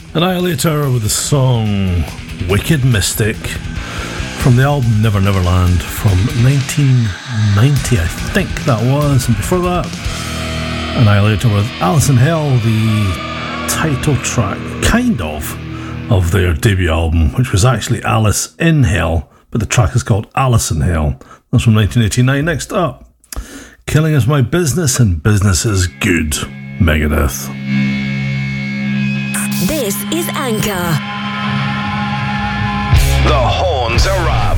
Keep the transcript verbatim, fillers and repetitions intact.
Annihilator with the song Wicked Mystic from the album Never Never Land from nineteen ninety, I think that was. And before that, Annihilator with Alice in Hell, the title track, kind of, of their debut album, which was actually Alice in Hell, but the track is called Alice in Hell. That's from nineteen eighty-nine. Next up, Killing Is My Business and Business Is Good, Megadeth. This is Anchor. The horns are up.